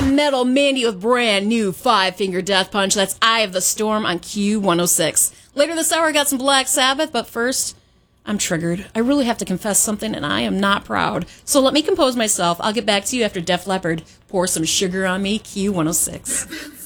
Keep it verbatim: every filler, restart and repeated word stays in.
Metal Mandy with brand new Five Finger Death Punch. That's Eye of the Storm on Q one oh six. Later this hour, I got some Black Sabbath, but first, I'm triggered. I really have to confess something, and I am not proud. So let me compose myself. I'll get back to you after Def Leppard. Pour some sugar on me, Q one oh six.